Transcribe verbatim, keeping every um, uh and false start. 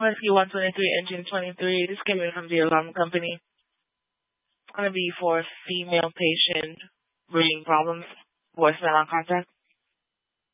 Rescue one twenty-three, engine twenty-three. This came in from the alarm company. It's going to be for a female patient breathing problems. Voicemail on contact.